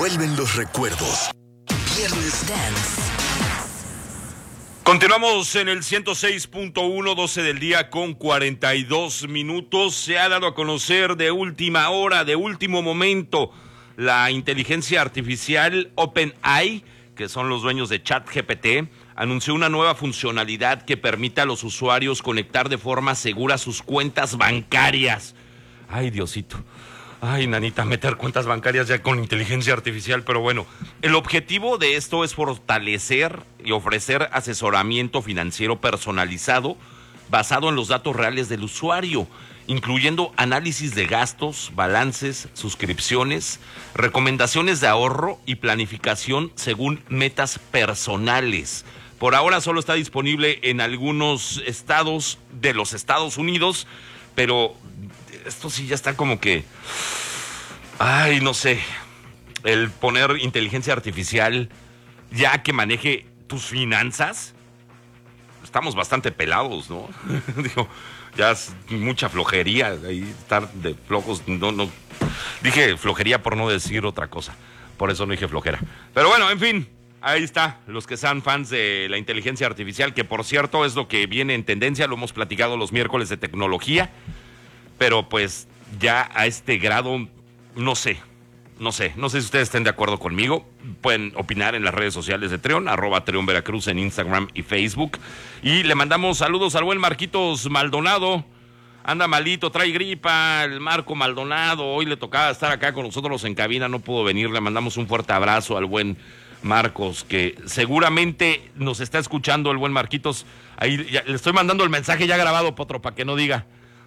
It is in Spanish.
Vuelven los recuerdos. Viernes Dance. Continuamos en el 106.1, 12 del día con 42 minutos. Se ha dado a conocer de última hora, de último momento, la inteligencia artificial OpenAI, que son los dueños de ChatGPT, anunció una nueva funcionalidad que permite a los usuarios conectar de forma segura sus cuentas bancarias. Ay, Diosito. Ay, nanita, meter cuentas bancarias ya con inteligencia artificial, pero bueno, el objetivo de esto es fortalecer y ofrecer asesoramiento financiero personalizado basado en los datos reales del usuario, incluyendo análisis de gastos, balances, suscripciones, recomendaciones de ahorro y planificación según metas personales. Por ahora solo está disponible en algunos estados de los Estados Unidos, pero esto sí ya está como que, ay, no sé, el poner inteligencia artificial ya que maneje tus finanzas, estamos bastante pelados, ¿no? Digo, ya es mucha flojería ahí estar de flojos, no, dije flojería por no decir otra cosa, por eso no dije flojera. Pero bueno, en fin, ahí está, los que sean fans de la inteligencia artificial, que por cierto es lo que viene en tendencia, lo hemos platicado los miércoles de tecnología. Pero pues ya a este grado, no sé si ustedes estén de acuerdo conmigo. Pueden opinar en las redes sociales de Treón, @TreónVeracruz en Instagram y Facebook. Y le mandamos saludos al buen Marquitos Maldonado. Anda malito, trae gripa, el Marco Maldonado. Hoy le tocaba estar acá con nosotros en cabina, no pudo venir. Le mandamos un fuerte abrazo al buen Marcos, que seguramente nos está escuchando el buen Marquitos. Ahí ya, le estoy mandando el mensaje ya grabado, Potro, para que no diga.